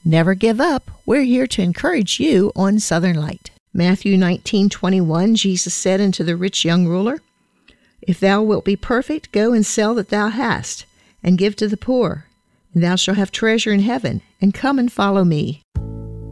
Never give up. We're here to encourage you on Southern Light. Matthew 19:21, Jesus said unto the rich young ruler, If thou wilt be perfect, go and sell that thou hast, and give to the poor, and thou shalt have treasure in heaven, and come and follow me.